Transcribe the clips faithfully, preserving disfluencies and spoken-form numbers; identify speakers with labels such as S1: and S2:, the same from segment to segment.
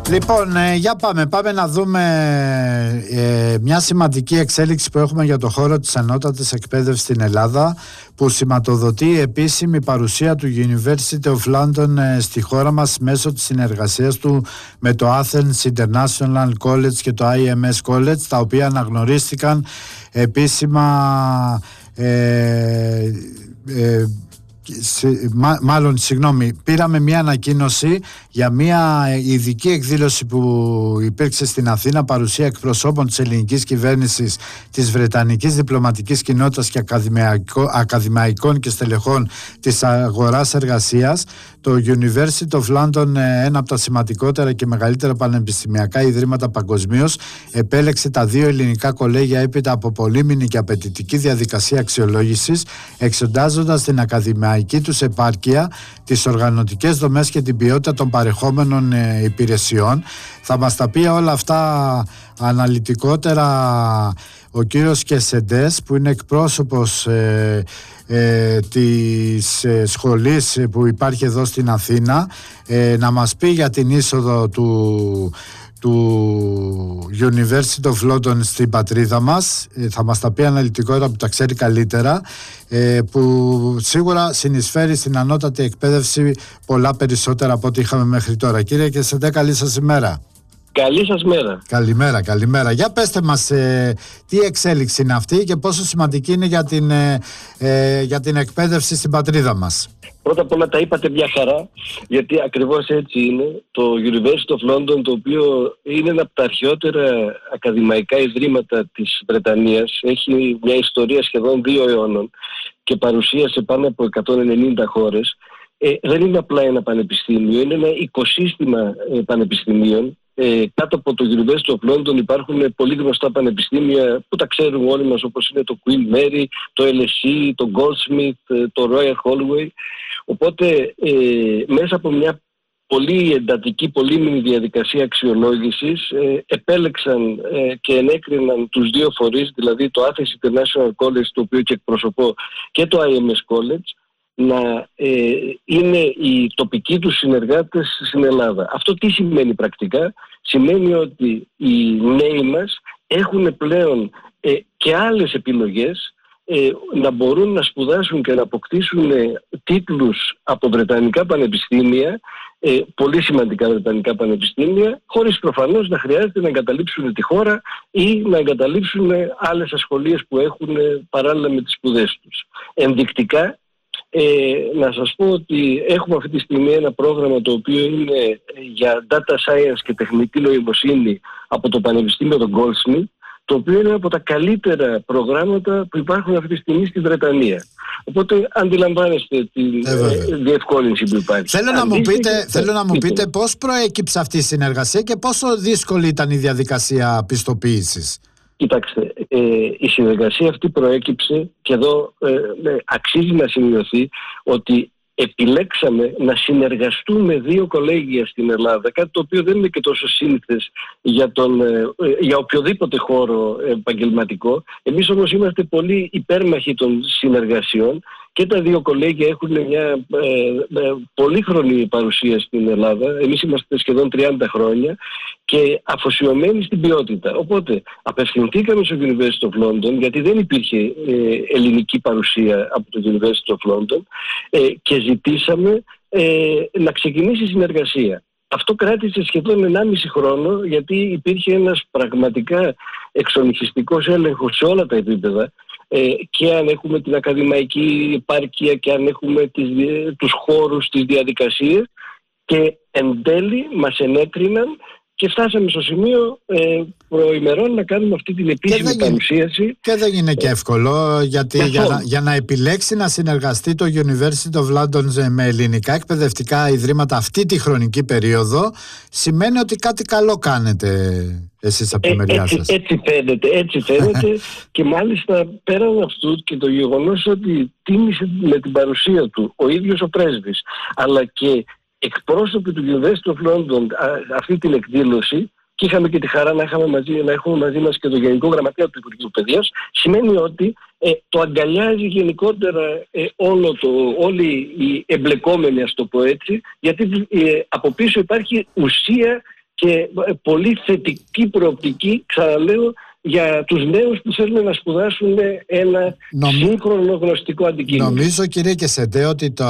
S1: Λοιπόν, ε, για πάμε. Πάμε να δούμε ε, μια σημαντική εξέλιξη που έχουμε για το χώρο της ανώτατης εκπαίδευσης στην Ελλάδα, που σηματοδοτεί η επίσημη παρουσία του University of London ε, στη χώρα μας μέσω της συνεργασίας του με το Athens International College και το άι εμ ες College, τα οποία αναγνωρίστηκαν επίσημα ε, ε, Μά, μάλλον συγγνώμη πήραμε μια ανακοίνωση για μια ειδική εκδήλωση που υπήρξε στην Αθήνα, παρουσία εκπροσώπων της ελληνικής κυβέρνησης, της βρετανικής διπλωματικής κοινότητας και ακαδημαϊκό, ακαδημαϊκών και στελεχών της αγοράς εργασίας. Το University of London, ένα από τα σημαντικότερα και μεγαλύτερα πανεπιστημιακά ιδρύματα παγκοσμίως, επέλεξε τα δύο ελληνικά κολέγια έπειτα από πολύμηνη και απαιτητική διαδικασία αξιολόγησης, εξοντάζοντας την ακαδημαϊκή τους επάρκεια, τις οργανωτικές δομές και την ποιότητα των παρεχόμενων ε, υπηρεσιών. Θα μας τα πει όλα αυτά αναλυτικότερα ο κύριος Κεσεντές, που είναι εκπρόσωπος ε, ε, της ε, σχολής που υπάρχει εδώ στην Αθήνα, ε, να μας πει για την είσοδο του του University of London στην πατρίδα μας. ε, θα μας τα πει αναλυτικότερα που τα ξέρει καλύτερα, ε, που σίγουρα συνεισφέρει στην ανώτατη εκπαίδευση πολλά περισσότερα από ό,τι είχαμε μέχρι τώρα. Κύριε Κεσεντέ, καλή σας ημέρα.
S2: Καλή σας μέρα.
S1: Καλημέρα, καλημέρα. Για πέστε μας ε, τι εξέλιξη είναι αυτή και πόσο σημαντική είναι για την, ε, ε, για την εκπαίδευση στην πατρίδα μας.
S2: Πρώτα απ' όλα τα είπατε μια χαρά, γιατί ακριβώς έτσι είναι. Το University of London, το οποίο είναι ένα από τα αρχαιότερα ακαδημαϊκά ιδρύματα της Βρετανίας, έχει μια ιστορία σχεδόν δύο αιώνων και παρουσία σε πάνω από εκατόν ενενήντα χώρες. Ε, δεν είναι απλά ένα πανεπιστήμιο, είναι ένα οικοσύστημα ε, πανεπιστημίων. Ε, κάτω από το University of London υπάρχουν πολύ γνωστά πανεπιστήμια που τα ξέρουμε όλοι μας, όπως είναι το Queen Mary, το ελ ες ι, το Goldsmith, το Royal Holloway. Οπότε ε, μέσα από μια πολύ εντατική, πολύμηνη διαδικασία αξιολόγησης ε, επέλεξαν ε, και ενέκριναν τους δύο φορείς, δηλαδή το Athens International College, το οποίο και εκπροσωπώ, και το άι εμ ες College, να ε, είναι οι τοπικοί τους συνεργάτες στην Ελλάδα. Αυτό τι σημαίνει πρακτικά? Σημαίνει ότι οι νέοι μας έχουν πλέον ε, και άλλες επιλογές, ε, να μπορούν να σπουδάσουν και να αποκτήσουν ε, τίτλους από βρετανικά πανεπιστήμια, ε, πολύ σημαντικά βρετανικά πανεπιστήμια, χωρίς προφανώς να χρειάζεται να εγκαταλείψουν τη χώρα ή να εγκαταλείψουν άλλες ασχολίες που έχουν ε, παράλληλα με τις σπουδές τους. Ενδεικτικά, Ε, να σας πω ότι έχουμε αυτή τη στιγμή ένα πρόγραμμα το οποίο είναι για data science και τεχνητή νοημοσύνη από το Πανεπιστήμιο των Goldsmith, το οποίο είναι από τα καλύτερα προγράμματα που υπάρχουν αυτή τη στιγμή στη Βρετανία. Οπότε αντιλαμβάνεστε τη ε, διευκόλυνση που υπάρχει.
S1: Θέλω να, μου πείτε, θέλω να μου πείτε πώς προέκυψε αυτή η συνεργασία και πόσο δύσκολη ήταν η διαδικασία πιστοποίησης.
S2: Κοιτάξτε, ε, η συνεργασία αυτή προέκυψε και εδώ ε, ε, αξίζει να σημειωθεί ότι επιλέξαμε να συνεργαστούμε δύο κολέγια στην Ελλάδα, κάτι το οποίο δεν είναι και τόσο σύνηθες για, τον, ε, για οποιοδήποτε χώρο επαγγελματικό. Εμείς όμως είμαστε πολύ υπέρμαχοι των συνεργασιών και τα δύο κολέγια έχουν μια ε, ε, πολύχρονη παρουσία στην Ελλάδα. Εμείς είμαστε σχεδόν τριάντα χρόνια και αφοσιωμένοι στην ποιότητα. Οπότε απευθυνθήκαμε στο University of London, γιατί δεν υπήρχε ε, ελληνική παρουσία από το University of London, ε, και ζητήσαμε ε, να ξεκινήσει η συνεργασία. Αυτό κράτησε σχεδόν ενάμιση χρόνο, γιατί υπήρχε ένας πραγματικά εξονυχιστικός έλεγχος σε όλα τα επίπεδα, ε, και αν έχουμε την ακαδημαϊκή επάρκεια και αν έχουμε τις, τους χώρους, τις διαδικασίες, και εν τέλει μας ενέκριναν και φτάσαμε στο σημείο ε, προημερών να κάνουμε αυτή την επίσημη παρουσίαση.
S1: Και δεν είναι και εύκολο, γιατί για να, για να επιλέξει να συνεργαστεί το University of London με ελληνικά εκπαιδευτικά ιδρύματα αυτή τη χρονική περίοδο, σημαίνει ότι κάτι καλό κάνετε εσείς από τη μεριά
S2: έτσι,
S1: σας.
S2: Έτσι φαίνεται, έτσι φαίνεται και μάλιστα πέραν αυτού και το γεγονός ότι τίμησε με την παρουσία του ο ίδιος ο πρέσβης, αλλά και εκπρόσωποι του University of London αυτή την εκδήλωση, και είχαμε και τη χαρά να, είχαμε μαζί, να έχουμε μαζί μας και το Γενικό Γραμματέα του Υπουργείου Παιδείας, σημαίνει ότι ε, το αγκαλιάζει γενικότερα ε, όλο το, όλοι οι εμπλεκόμενοι, ας το πω έτσι, γιατί ε, από πίσω υπάρχει ουσία και πολύ θετική προοπτική, ξαναλέω, για τους νέους που θέλουν να σπουδάσουν ένα Νομ... σύγχρονο γνωστικό αντικείμενο.
S1: Νομίζω, κύριε Κεσεντέ, ότι το,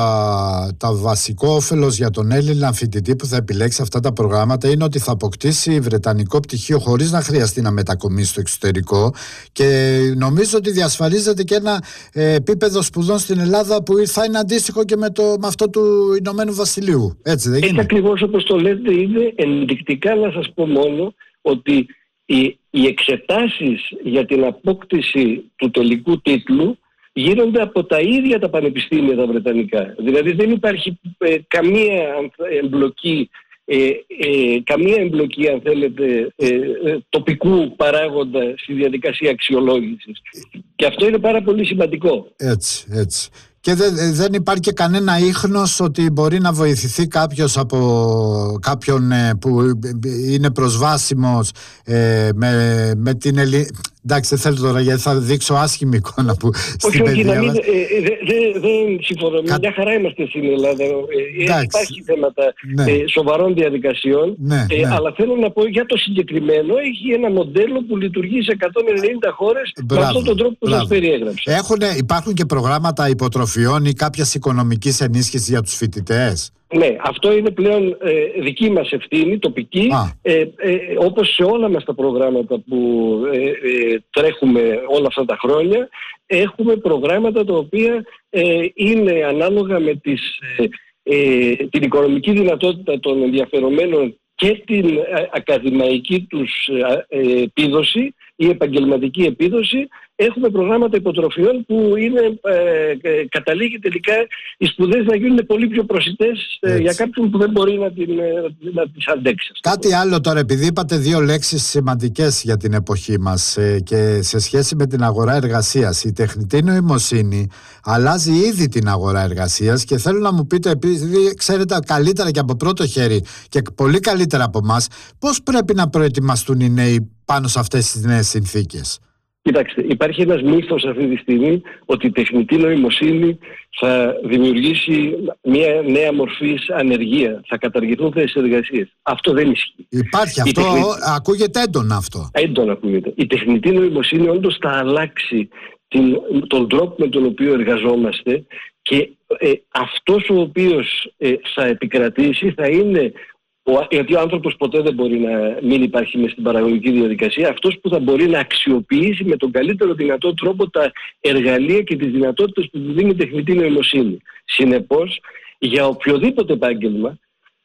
S1: το βασικό όφελος για τον Έλληνα φοιτητή που θα επιλέξει αυτά τα προγράμματα είναι ότι θα αποκτήσει βρετανικό πτυχίο χωρίς να χρειαστεί να μετακομίσει στο εξωτερικό, και νομίζω ότι διασφαλίζεται και ένα ε, επίπεδο σπουδών στην Ελλάδα που θα είναι αντίστοιχο και με, το, με αυτό του Ηνωμένου Βασιλείου. Έτσι δεν είναι?
S2: Έτσι ακριβώς όπως το λέτε είναι. Ενδεικτικά να σας πω μόνο ότι Οι, οι εξετάσεις για την απόκτηση του τελικού τίτλου γίνονται από τα ίδια τα πανεπιστήμια τα βρετανικά. Δηλαδή δεν υπάρχει ε, καμία εμπλοκή, ε, ε, καμία εμπλοκή αν θέλετε ε, ε, τοπικού παράγοντα στη διαδικασία αξιολόγησης. Και αυτό είναι πάρα πολύ σημαντικό.
S1: Έτσι, έτσι. Και δεν, δεν υπάρχει και κανένα ίχνος ότι μπορεί να βοηθηθεί κάποιος από κάποιον ε, που είναι προσβάσιμος ε, με, με την Ελλη... Εντάξει, δεν θέλω τώρα γιατί θα δείξω άσχημη εικόνα που
S2: όχι, όχι, να μην, ε, δεν δε, δε συμφωνώ. Κα... Μια χαρά είμαστε στην Ελλάδα. Ε, υπάρχει θέματα ναι. ε, σοβαρών διαδικασιών. Ναι, ε, ναι. Αλλά θέλω να πω για το συγκεκριμένο, έχει ένα μοντέλο που λειτουργεί σε εκατόν ενενήντα χώρες με αυτόν τον τρόπο που σας περιέγραψα.
S1: Έχουν, υπάρχουν και προγράμματα υποτροφιών ή κάποιας οικονομικής ενίσχυσης για τους φοιτητές?
S2: Ναι, αυτό είναι πλέον ε, δική μας ευθύνη, τοπική, ε, ε, όπως σε όλα μας τα προγράμματα που ε, ε, τρέχουμε όλα αυτά τα χρόνια. Έχουμε προγράμματα τα οποία ε, είναι ανάλογα με τις, ε, ε, την οικονομική δυνατότητα των ενδιαφερομένων και την ακαδημαϊκή τους ε, επίδοση ή επαγγελματική επίδοση. Έχουμε προγράμματα υποτροφιών που είναι, ε, ε, καταλήγει τελικά οι σπουδές να γίνουν πολύ πιο προσιτές ε, για κάποιον που δεν μπορεί να, την, ε, να τις αντέξει.
S1: Κάτι άλλο τώρα, επειδή είπατε δύο λέξεις σημαντικές για την εποχή μας ε, και σε σχέση με την αγορά εργασίας. Η τεχνητή νοημοσύνη αλλάζει ήδη την αγορά εργασίας και θέλω να μου πείτε, επειδή ξέρετε καλύτερα και από πρώτο χέρι και πολύ καλύτερα από εμάς, πώς πρέπει να προετοιμαστούν οι νέοι πάνω σε αυτές τις νέες συνθήκες?
S2: Κοιτάξτε, υπάρχει ένας μύθος αυτή τη στιγμή ότι η τεχνητή νοημοσύνη θα δημιουργήσει μια νέα μορφή ανεργία, θα καταργηθούν θέσεις εργασίας. Αυτό δεν ισχύει.
S1: Υπάρχει αυτό, τεχνη... ακούγεται έντονα αυτό.
S2: Έντονα ακούγεται. Η τεχνητή νοημοσύνη όντως θα αλλάξει την, τον τρόπο με τον οποίο εργαζόμαστε και ε, αυτός ο οποίος ε, θα επικρατήσει θα είναι, γιατί ο άνθρωπος ποτέ δεν μπορεί να μην υπάρχει μες στην παραγωγική διαδικασία, αυτός που θα μπορεί να αξιοποιήσει με τον καλύτερο δυνατό τρόπο τα εργαλεία και τις δυνατότητες που του δίνει η τεχνητή νοημοσύνη. Συνεπώς, για οποιοδήποτε επάγγελμα,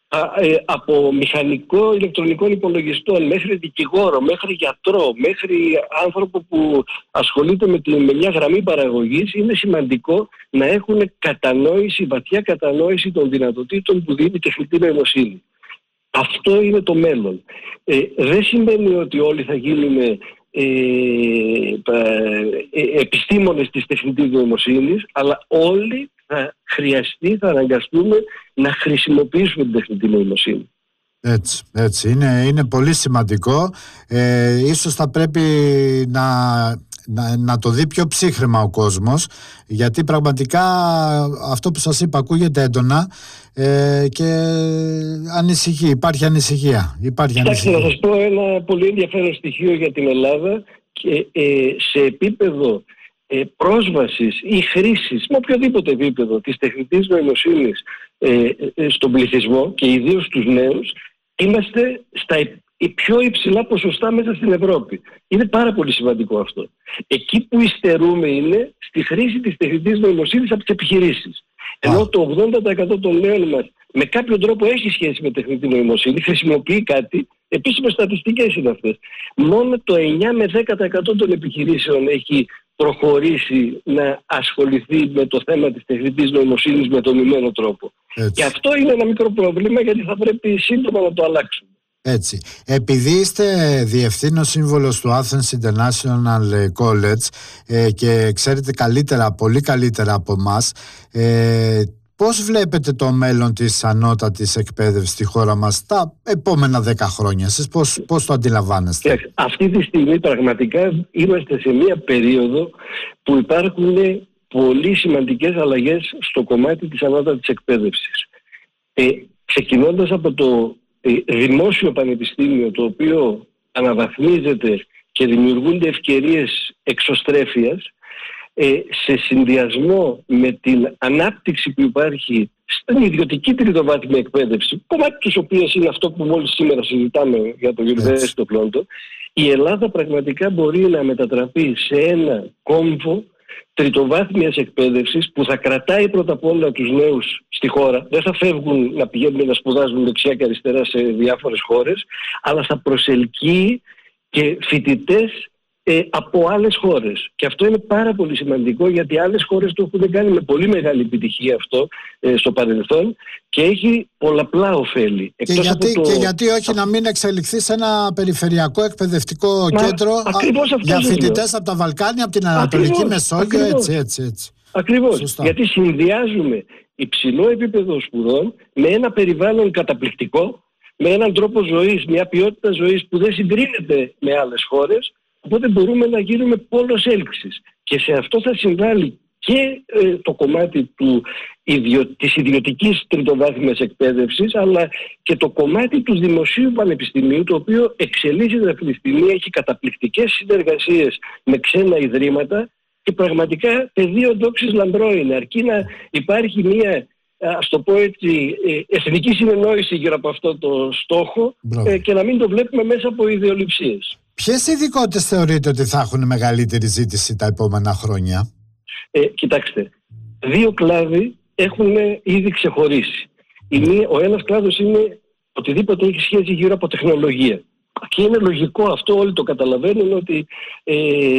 S2: από μηχανικό ηλεκτρονικών υπολογιστών μέχρι δικηγόρο, μέχρι γιατρό, μέχρι άνθρωπο που ασχολείται με, τη, με μια γραμμή παραγωγής, είναι σημαντικό να έχουν κατανόηση, βαθιά κατανόηση των δυνατοτήτων που δίνει η τεχνητή νοημοσύνη. Αυτό είναι το μέλλον. Ε, δεν σημαίνει ότι όλοι θα γίνουμε ε, ε, επιστήμονες της τεχνητής νοημοσύνης, αλλά όλοι θα χρειαστεί, θα αναγκαστούμε να χρησιμοποιήσουμε την τεχνητή νοημοσύνη.
S1: Έτσι, έτσι. Είναι, είναι πολύ σημαντικό. Ε, ίσως θα πρέπει να... Να, να το δει πιο ψύχραιμα ο κόσμος, γιατί πραγματικά αυτό που σας είπα ακούγεται έντονα ε, και ανησυχεί, υπάρχει ανησυχία. Υπάρχει
S2: ανησυχία. Να σας πω ένα πολύ ενδιαφέρον στοιχείο για την Ελλάδα και ε, σε επίπεδο ε, πρόσβασης ή χρήσης με οποιοδήποτε επίπεδο της τεχνητής νοημοσύνης ε, ε, στον πληθυσμό και ιδίως στους νέους, είμαστε στα οι πιο υψηλά ποσοστά μέσα στην Ευρώπη. Είναι πάρα πολύ σημαντικό αυτό. Εκεί που υστερούμε είναι στη χρήση της τεχνητής νοημοσύνης από τις επιχειρήσεις. Ενώ το ογδόντα τοις εκατό των νέων μας με κάποιο τρόπο έχει σχέση με τεχνητή νοημοσύνη, χρησιμοποιεί κάτι, επίσημες στατιστικές είναι αυτές. Μόνο το εννιά με δέκα τοις εκατό των επιχειρήσεων έχει προχωρήσει να ασχοληθεί με το θέμα της τεχνητής νοημοσύνης με δομημένο τρόπο. Έτσι. Και αυτό είναι ένα μικρό πρόβλημα, γιατί θα πρέπει σύντομα να το αλλάξουμε.
S1: Έτσι. Επειδή είστε διευθύνος σύμβολος του Athens International College ε, και ξέρετε καλύτερα, πολύ καλύτερα από εμάς, ε, πώς βλέπετε το μέλλον της ανώτατης εκπαίδευσης στη χώρα μας τα επόμενα δέκα χρόνια? Εσείς πώς, πώς το αντιλαμβάνεστε?
S2: Αυτή τη στιγμή πραγματικά είμαστε σε μια περίοδο που υπάρχουν πολύ σημαντικές αλλαγές στο κομμάτι της ανώτατης εκπαίδευσης. Ε, ξεκινώντας από το δημόσιο πανεπιστήμιο το οποίο αναβαθμίζεται και δημιουργούνται ευκαιρίες εξωστρέφειας, σε συνδυασμό με την ανάπτυξη που υπάρχει στην ιδιωτική τριτοβάθμια εκπαίδευση, κομμάτι της οποίας είναι αυτό που μόλις σήμερα συζητάμε για το University of London, η Ελλάδα πραγματικά μπορεί να μετατραπεί σε ένα κόμβο τριτοβάθμιας εκπαίδευσης που θα κρατάει πρώτα απ' όλα τους νέους στη χώρα. Δεν θα φεύγουν να πηγαίνουν να σπουδάζουν δεξιά και αριστερά σε διάφορες χώρες, αλλά θα προσελκύει και φοιτητές ε, από άλλες χώρες. Και αυτό είναι πάρα πολύ σημαντικό, γιατί άλλες χώρες το έχουν κάνει με πολύ μεγάλη επιτυχία αυτό ε, στο παρελθόν και έχει πολλαπλά ωφέλη.
S1: Και γιατί, το... και γιατί όχι να μην εξελιχθεί σε ένα περιφερειακό εκπαιδευτικό Μα, κέντρο για φοιτητές από τα Βαλκάνια, από την Ανατολική ακριβώς, Μεσόγειο, ακριβώς, έτσι, έτσι, έτσι.
S2: Ακριβώς, Σωστά. γιατί συνδυάζουμε υψηλό επίπεδο σπουδών με ένα περιβάλλον καταπληκτικό, με έναν τρόπο ζωής, μια ποιότητα ζωής που δεν συγκρίνεται με άλλες χώρες, οπότε μπορούμε να γίνουμε πόλος έλξης. Και σε αυτό θα συμβάλλει και ε, το κομμάτι του, ιδιο, της ιδιωτικής τριτοβάθμιας εκπαίδευσης, αλλά και το κομμάτι του δημοσίου πανεπιστημίου, το οποίο εξελίσσεται αυτή τη στιγμή, έχει καταπληκτικές συνεργασίες με ξένα ιδρύματα και πραγματικά πεδίο δόξης λαμπρό είναι, αρκεί να υπάρχει μια, ας το πω έτσι, εθνική συνεννόηση γύρω από αυτό το στόχο ε, και να μην το βλέπουμε μέσα από ιδεολειψίες.
S1: Ποιες ειδικότητες θεωρείτε ότι θα έχουν μεγαλύτερη ζήτηση τα επόμενα χρόνια?
S2: Ε, κοιτάξτε, δύο κλάδοι έχουν ήδη ξεχωρίσει. Η μία, ο ένας κλάδος είναι οτιδήποτε έχει σχέση γύρω από τεχνολογία. Και είναι λογικό αυτό, όλοι το καταλαβαίνουν ότι ε,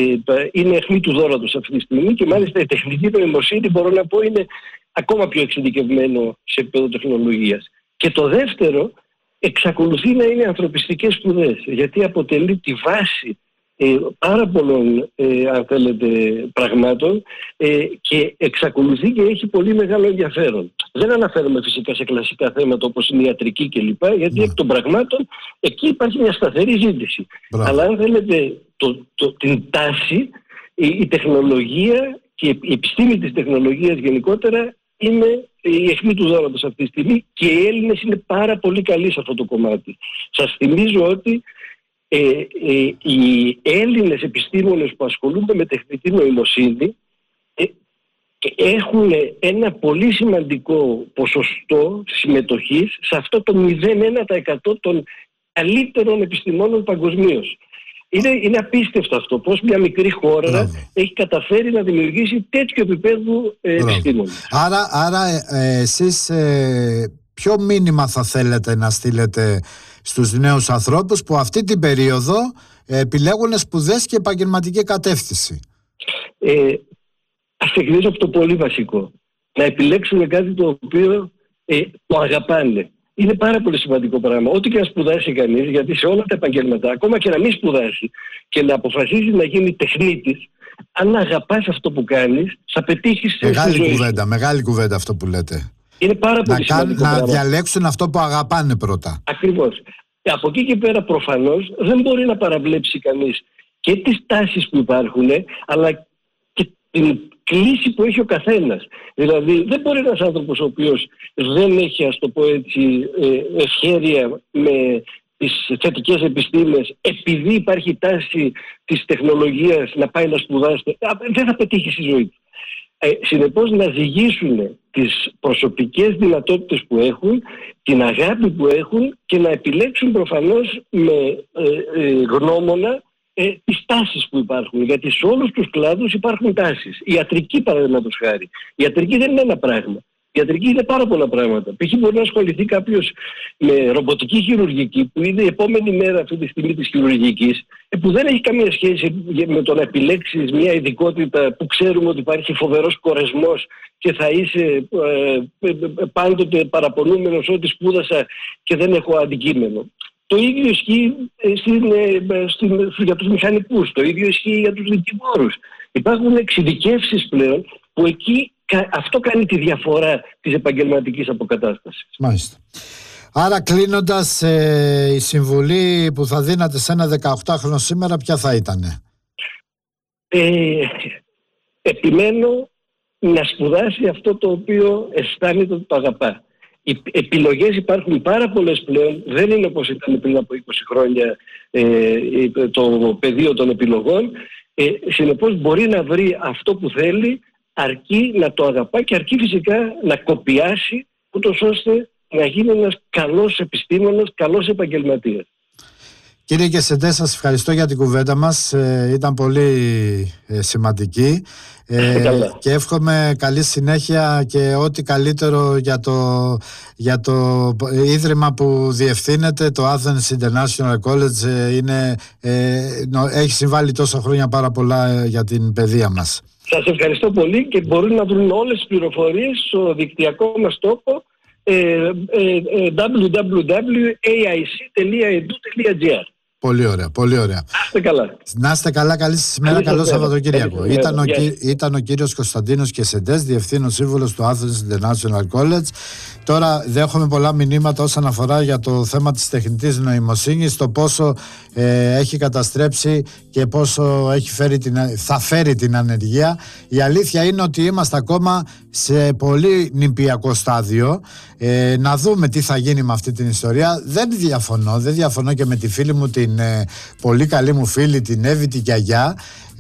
S2: είναι αιχμή του δώρατος αυτή τη στιγμή και μάλιστα η τεχνική νοημοσύνη, μπορώ να πω, είναι ακόμα πιο εξειδικευμένο σε επίπεδο τεχνολογίας. Και το δεύτερο εξακολουθεί να είναι ανθρωπιστικές σπουδές, γιατί αποτελεί τη βάση ε, πάρα πολλών ε, αν θέλετε, πραγμάτων ε, και εξακολουθεί και έχει πολύ μεγάλο ενδιαφέρον. Δεν αναφέρομαι φυσικά σε κλασικά θέματα όπως είναι η ιατρική κλπ, γιατί yeah. εκ των πραγμάτων εκεί υπάρχει μια σταθερή ζήτηση. Μπράβο. Αλλά αν θέλετε το, το, την τάση, η, η τεχνολογία και η επιστήμη της τεχνολογίας γενικότερα είναι η αιχμή του δώρατος αυτή τη στιγμή και οι Έλληνες είναι πάρα πολύ καλοί σε αυτό το κομμάτι. Σας θυμίζω ότι ε, ε, οι Έλληνες επιστήμονες που ασχολούνται με τεχνητή νοημοσύνη ε, έχουν ένα πολύ σημαντικό ποσοστό συμμετοχής σε αυτό το μηδέν κόμμα ένα τοις εκατό των καλύτερων επιστημόνων παγκοσμίως. Είναι, είναι απίστευτο αυτό, πώς μια μικρή χώρα Μπράβο. έχει καταφέρει να δημιουργήσει τέτοιο επίπεδο ε, επιστήμονες.
S1: Άρα, άρα ε, εσείς ε, ποιο μήνυμα θα θέλετε να στείλετε στους νέους ανθρώπους που αυτή την περίοδο ε, επιλέγουν σπουδές και επαγγελματική κατεύθυνση?
S2: Ε, ας ξεκινήσω από το πολύ βασικό. Να επιλέξουν κάτι το οποίο ε, το αγαπάνε. Είναι πάρα πολύ σημαντικό πράγμα. Ό,τι και να σπουδάσει κανείς, γιατί σε όλα τα επαγγέλματα, ακόμα και να μην σπουδάσει και να αποφασίζει να γίνει τεχνίτης, αν αγαπάς αυτό που κάνεις, θα πετύχεις στη
S1: μεγάλη
S2: ζωή.
S1: κουβέντα, μεγάλη κουβέντα αυτό που λέτε.
S2: Είναι πάρα πολύ
S1: να
S2: σημαντικό.
S1: Να
S2: πράγμα.
S1: διαλέξουν αυτό που αγαπάνε πρώτα.
S2: Ακριβώς. Από εκεί και πέρα προφανώς δεν μπορεί να παραβλέψει κανείς και τις τάσεις που υπάρχουν, αλλά και την κλίση που έχει ο καθένας. Δηλαδή δεν μπορεί ένας άνθρωπος ο οποίος δεν έχει, ας το πω έτσι, ευχέρεια με τις θετικές επιστήμες, επειδή υπάρχει τάση της τεχνολογίας να πάει να σπουδάσει, δεν θα πετύχει στη ζωή του. Ε, συνεπώς να ζυγίσουν τις προσωπικές δυνατότητες που έχουν, την αγάπη που έχουν και να επιλέξουν προφανώς με ε, ε, γνώμονα ε, τις τάσεις που υπάρχουν. Γιατί σε όλους τους κλάδους υπάρχουν τάσεις. Η ιατρική, παραδείγματος χάρη. Η ιατρική δεν είναι ένα πράγμα. Η ιατρική είναι πάρα πολλά πράγματα. Π.χ. μπορεί να ασχοληθεί κάποιος με ρομποτική χειρουργική, που είναι η επόμενη μέρα αυτή τη στιγμή της χειρουργικής, που δεν έχει καμία σχέση με το να επιλέξεις μια ειδικότητα που ξέρουμε ότι υπάρχει φοβερός κορεσμός και θα είσαι ε, πάντοτε παραπονούμενος ότι σπούδασα και δεν έχω αντικείμενο. Το ίδιο ισχύει στην, στην, για τους μηχανικούς, το ίδιο ισχύει για τους δικηγόρους. Υπάρχουν εξειδικεύσεις πλέον που εκεί αυτό κάνει τη διαφορά της επαγγελματικής αποκατάστασης.
S1: Μάλιστα. Άρα κλείνοντας, ε, η συμβουλή που θα δίνατε σε ένα δεκαοκτάχρονο σήμερα ποια θα ήτανε?
S2: Ε, επιμένω να σπουδάσει αυτό το οποίο αισθάνεται ότι το αγαπά. Οι επιλογές υπάρχουν πάρα πολλές πλέον, δεν είναι όπως ήταν πριν από είκοσι χρόνια ε, το πεδίο των επιλογών. Ε, συνεπώς μπορεί να βρει αυτό που θέλει, αρκεί να το αγαπά και αρκεί φυσικά να κοπιάσει, ούτως ώστε να γίνει ένας καλός επιστήμονας, καλός επαγγελματίας.
S1: Κύριε Κεσεντέ, σας ευχαριστώ για την κουβέντα μας, ε, ήταν πολύ ε, σημαντική ε, και εύχομαι καλή συνέχεια και ό,τι καλύτερο για το, για το ίδρυμα που διευθύνεται, το Athens International College. ε, είναι, ε, έχει συμβάλει τόσα χρόνια πάρα πολλά για την παιδεία μας.
S2: Σας ευχαριστώ πολύ και μπορούν να βρουν όλες τις πληροφορίες στο δικτυακό μας τόπο ε, ε, ε, double-u double-u double-u τελεία έι άι σι τελεία ι ντι γιου τελεία τζι άρ.
S1: Πολύ ωραία, πολύ ωραία.
S2: Να είστε καλά.
S1: Να είστε καλά, καλή σας ημέρα, καλό Σαββατοκύριακο. Ήταν, ο, ήταν ο κύριος Κωνσταντίνος Κεσεντές, Διευθύνων Σύμβουλος του Athens International College. Τώρα δέχομαι πολλά μηνύματα όσον αφορά για το θέμα της τεχνητής νοημοσύνης, το πόσο ε, έχει καταστρέψει και πόσο έχει φέρει την, θα φέρει την ανεργία. Η αλήθεια είναι ότι είμαστε ακόμα σε πολύ νηπιακό στάδιο. Ε, να δούμε τι θα γίνει με αυτή την ιστορία. Δεν διαφωνώ, δεν διαφωνώ και με τη φίλη μου, την ε, πολύ καλή μου φίλη, την Εύη την Γιαγιά,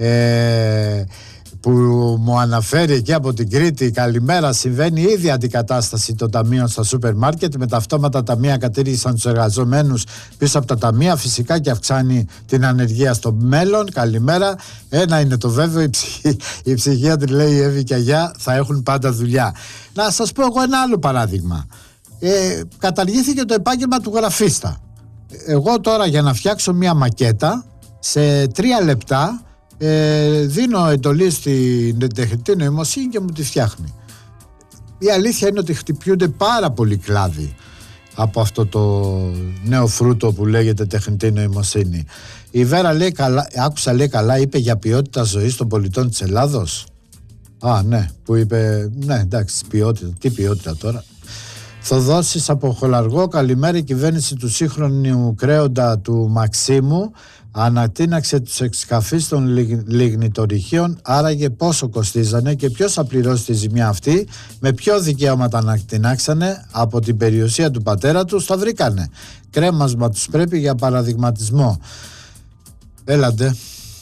S1: ε, που μου αναφέρει εκεί από την Κρήτη. Καλημέρα, συμβαίνει ήδη αντικατάσταση των ταμείων στα σούπερ μάρκετ. Με τα αυτόματα ταμεία κατήργησαν τους εργαζομένους πίσω από τα ταμεία, φυσικά και αυξάνει την ανεργία στο μέλλον. Καλημέρα. Ένα είναι το βέβαιο, οι, ψυχ... οι ψυχίατροι, λέει η Εύη Καγιά, θα έχουν πάντα δουλειά. Να σας πω εγώ ένα άλλο παράδειγμα. Ε, καταργήθηκε το επάγγελμα του γραφίστα. Εγώ τώρα για να φτιάξω μια μακέτα σε τρία λεπτά Ε, δίνω εντολή στην τεχνητή νοημοσύνη και μου τη φτιάχνει. Η αλήθεια είναι ότι χτυπιούνται πάρα πολλοί κλάδοι από αυτό το νέο φρούτο που λέγεται τεχνητή νοημοσύνη. Η Βέρα λέει καλά, άκουσα λέει καλά, είπε για ποιότητα ζωής των πολιτών της Ελλάδος. Α, ναι, που είπε, ναι, εντάξει, ποιότητα, τι ποιότητα τώρα. Θοδόσης από Χολαργό, καλημέρα. Η κυβέρνηση του σύγχρονου κρέοντα του Μαξίμου ανατείναξε τους εξκαφείς των λιγνητορυχείων, άραγε πόσο κοστίζανε και ποιος θα πληρώσει τη ζημιά αυτή, με ποιο δικαίωμα τα ανατείναξανε, από την περιουσία του πατέρα τους τα βρήκανε. Κρέμασμα τους πρέπει για παραδειγματισμό. Έλατε,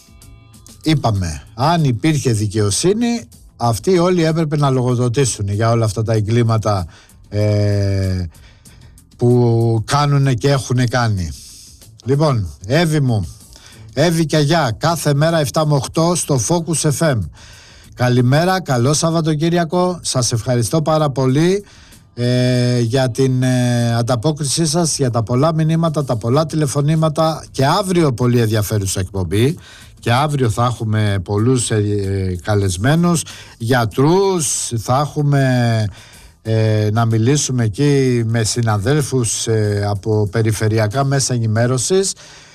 S1: είπαμε, αν υπήρχε δικαιοσύνη, αυτοί όλοι έπρεπε να λογοδοτήσουν για όλα αυτά τα εγκλήματα ε, που κάνουν και έχουν κάνει. Λοιπόν, Εύη μου, Εύη Καγιά, κάθε μέρα επτά με οκτώ στο Focus εφ εμ. Καλημέρα, καλό Σαββατοκύριακο, σας ευχαριστώ πάρα πολύ ε, για την ε, ανταπόκρισή σας, για τα πολλά μηνύματα, τα πολλά τηλεφωνήματα, και αύριο πολύ ενδιαφέρουσα εκπομπή. Και αύριο θα έχουμε πολλούς ε, καλεσμένους, γιατρούς, θα έχουμε ε, να μιλήσουμε εκεί με συναδέλφους ε, από περιφερειακά μέσα ενημέρωσης.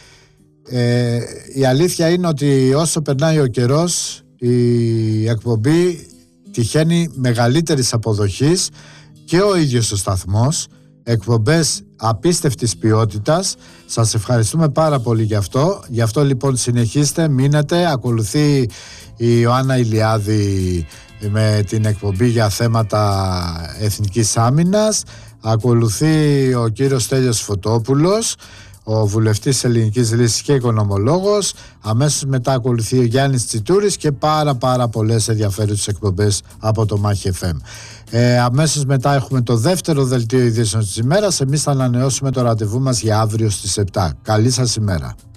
S1: Ε, η αλήθεια είναι ότι όσο περνάει ο καιρός, η εκπομπή τυχαίνει μεγαλύτερης αποδοχής και ο ίδιος ο σταθμός. Εκπομπές απίστευτης ποιότητας. Σας ευχαριστούμε πάρα πολύ γι' αυτό. Γι' αυτό λοιπόν συνεχίστε, μείνετε. Ακολουθεί η Ιωάννα Ηλιάδη με την εκπομπή για θέματα εθνικής άμυνας. Ακολουθεί ο κύριος Στέλιος Φωτόπουλος, ο βουλευτής Ελληνικής Λύσης και οικονομολόγος. Αμέσως μετά ακολουθεί ο Γιάννης Τσιτούρης και πάρα πάρα πολλές ενδιαφέρουσες εκπομπές από το Μάχη εφ εμ. Ε, αμέσως μετά έχουμε το δεύτερο δελτίο ειδήσεων της ημέρας. Εμείς θα ανανεώσουμε το ραντεβού μας για αύριο στις επτά. Καλή σας ημέρα.